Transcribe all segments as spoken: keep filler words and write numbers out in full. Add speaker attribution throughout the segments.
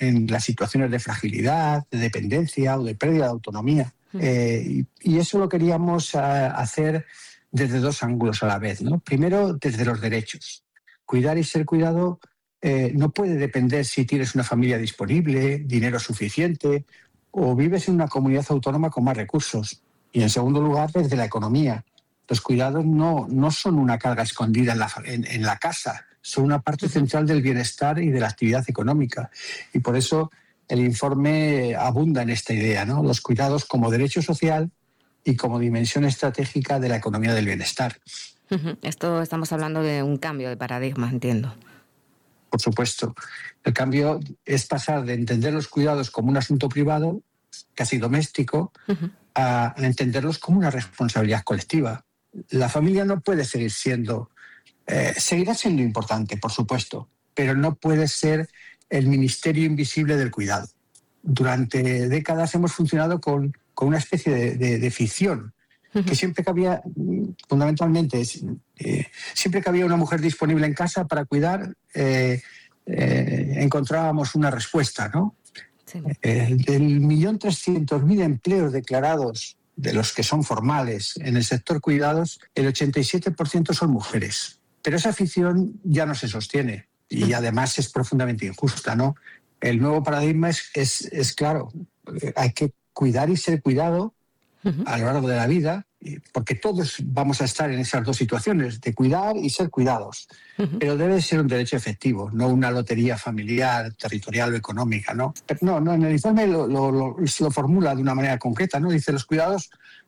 Speaker 1: en las situaciones de fragilidad, de dependencia o de pérdida de autonomía. Uh-huh. Eh, y, y eso lo queríamos uh, hacer desde dos ángulos a la vez, ¿no? Primero, desde los derechos. Cuidar y ser cuidado eh, no puede depender si tienes una familia disponible, dinero suficiente o vives en una comunidad autónoma con más recursos. Y en segundo lugar, desde la economía. Los cuidados no, no son una carga escondida en la, en, en la casa, son una parte central del bienestar y de la actividad económica. Y por eso el informe abunda en esta idea, ¿no? Los cuidados como derecho social y como dimensión estratégica de la economía del bienestar.
Speaker 2: Esto estamos hablando de un cambio de paradigma, entiendo.
Speaker 1: Por supuesto. El cambio es pasar de entender los cuidados como un asunto privado, casi doméstico, uh-huh. a entenderlos como una responsabilidad colectiva. La familia no puede seguir siendo, eh, seguirá siendo importante, por supuesto, pero no puede ser el ministerio invisible del cuidado. Durante décadas hemos funcionado con, con una especie de, de, de ficción, uh-huh. que siempre que había, fundamentalmente, eh, siempre que había una mujer disponible en casa para cuidar, eh, eh, encontrábamos una respuesta, ¿no? Sí. Eh, del millón trescientos mil empleos declarados de los que son formales en el sector cuidados, el ochenta y siete por ciento son mujeres. Pero esa ficción ya no se sostiene y además es profundamente injusta, ¿no? El nuevo paradigma es, es, es claro, hay que cuidar y ser cuidado uh-huh. a lo largo de la vida, porque todos vamos a estar en esas dos situaciones, de cuidar y ser cuidados. Uh-huh. Pero debe ser un derecho efectivo, no una lotería familiar, territorial o económica, ¿no? Pero no, no, en el informe lo, lo, lo, lo formula de una manera concreta, ¿no? Dice, los cuidados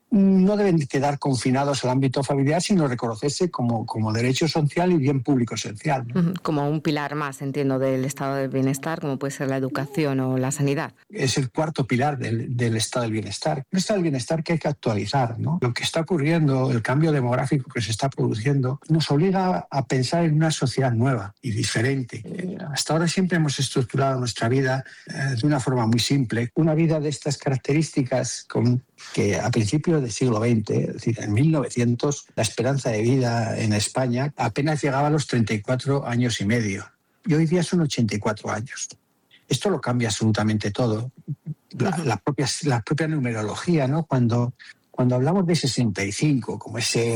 Speaker 1: no deben quedar confinados al ámbito familiar, sino reconocerse como, como derecho social y bien público esencial, ¿no?
Speaker 2: Uh-huh. Como un pilar más, entiendo, del estado del bienestar, como puede ser la educación o la sanidad.
Speaker 1: Es el cuarto pilar del, del estado del bienestar. Un estado del bienestar que hay que actualizar, ¿no? Lo que está ocurriendo, el cambio demográfico que se está produciendo, nos obliga a pensar en una sociedad nueva y diferente. Eh, hasta ahora siempre hemos estructurado nuestra vida eh, de una forma muy simple. Una vida de estas características con, que a principios del siglo veinte, es decir, en mil novecientos, la esperanza de vida en España apenas llegaba a los treinta y cuatro años y medio. Y hoy día son ochenta y cuatro años. Esto lo cambia absolutamente todo. La, la, propia, la propia numerología, ¿no? Cuando, cuando hablamos de sesenta y cinco, como ese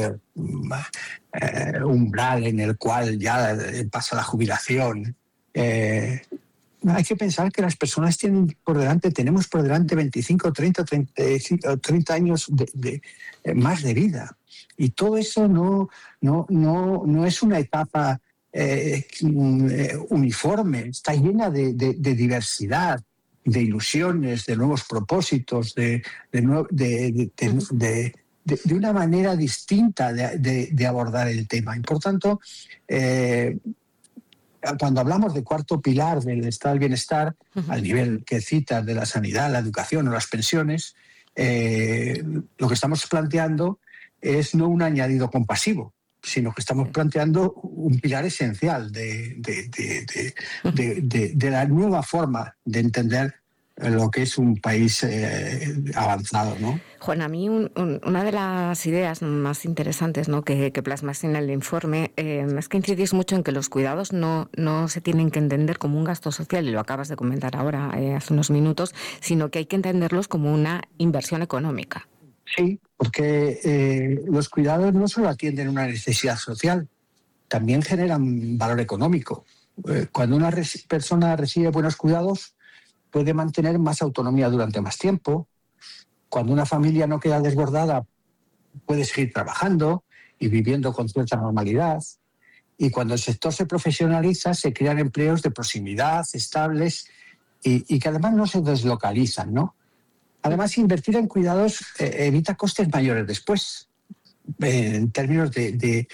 Speaker 1: eh, umbral en el cual ya pasa la jubilación, eh, hay que pensar que las personas tienen por delante, tenemos por delante veinticinco, treinta, treinta años de, de, eh, más de vida. Y todo eso no, no, no, no es una etapa eh, uniforme, está llena de, de, de diversidad, de ilusiones, de nuevos propósitos, de, de, de, de, de, de, de una manera distinta de, de, de abordar el tema. Y por tanto, eh, cuando hablamos de cuarto pilar del estado del bienestar, uh-huh. al nivel que citas de la sanidad, la educación o las pensiones, eh, lo que estamos planteando es no un añadido compasivo, sino que estamos planteando un pilar esencial de, de, de, de, de, de, de la nueva forma de entender lo que es un país eh, avanzado, ¿no?
Speaker 2: Juan, a mí un, un, una de las ideas más interesantes, ¿no?, que, que plasmas en el informe eh, es que incidís mucho en que los cuidados no, no se tienen que entender como un gasto social, y lo acabas de comentar ahora, eh, hace unos minutos, sino que hay que entenderlos como una inversión económica.
Speaker 1: Sí, porque eh, los cuidados no solo atienden una necesidad social, también generan valor económico. Eh, cuando una res- persona recibe buenos cuidados, puede mantener más autonomía durante más tiempo. Cuando una familia no queda desbordada, puede seguir trabajando y viviendo con cierta normalidad. Y cuando el sector se profesionaliza, se crean empleos de proximidad, estables y, y que además no se deslocalizan, ¿no? Además, invertir en cuidados eh, evita costes mayores después, eh, en términos de, de,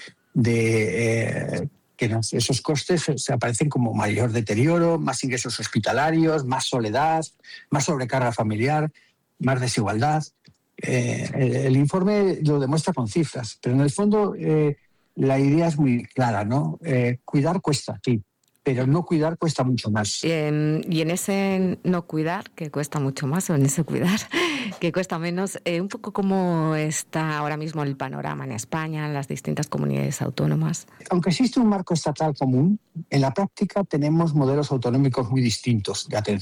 Speaker 1: de eh, que nos, esos costes se aparecen como mayor deterioro, más ingresos hospitalarios, más soledad, más sobrecarga familiar, más desigualdad. Eh, el, el informe lo demuestra con cifras, pero en el fondo eh, la idea es muy clara, ¿no? Eh, cuidar cuesta, sí, pero no cuidar cuesta mucho más.
Speaker 2: Eh, y en ese no cuidar, que cuesta mucho más, o en ese cuidar, que cuesta menos, eh, un poco cómo está ahora mismo el panorama en España, en las distintas comunidades autónomas.
Speaker 1: Aunque existe un marco estatal común, en la práctica tenemos modelos autonómicos muy distintos de atención